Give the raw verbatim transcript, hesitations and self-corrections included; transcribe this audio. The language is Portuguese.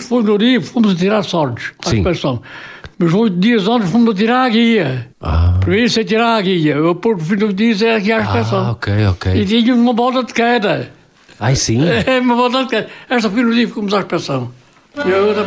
foi no Rio, fomos tirar sortes, a Sim. inspeção. Mas oito dias antes fomos tirar a guia. Ah. Para isso é tirar a guia. Eu por fim dos dias é aqui a inspeção. Ah, ok, ok. E tinha uma bola de queda. Ai, sim? É uma bola de queda. Esta foi no dia que fomos à inspeção. E a outra